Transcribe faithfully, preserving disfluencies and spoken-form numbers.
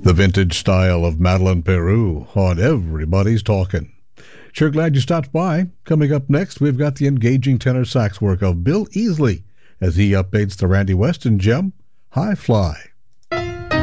The vintage style of Madeline Peru on Everybody's Talking. Sure glad you stopped by. Coming up next, we've got the engaging tenor sax work of Bill Easley as he updates the Randy Weston gem, High Fly.